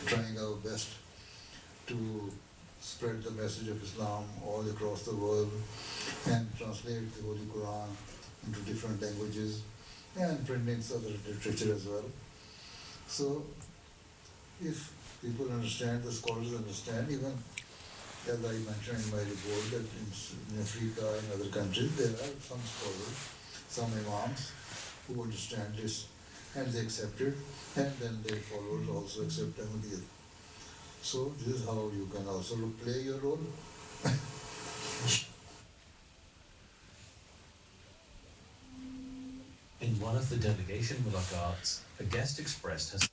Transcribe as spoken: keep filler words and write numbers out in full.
trying our best to spread the message of Islam all across the world and translate the Holy Quran into different languages and print in other literature as well. So if people understand, the scholars understand, even as I mentioned in my report, that in, in Africa and other countries there are some scholars, some imams who understand this and they accept it, and then their followers also accept Ahmadiyya. So this is how you can also play your role. In one of the delegation mulaqats, a guest expressed her